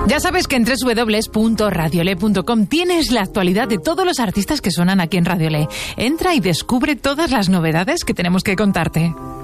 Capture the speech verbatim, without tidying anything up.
Ya sabes que en doble u doble u doble u punto radiole punto com tienes la actualidad de todos los artistas que suenan aquí en Radiole. Entra y descubre todas las novedades que tenemos que contarte.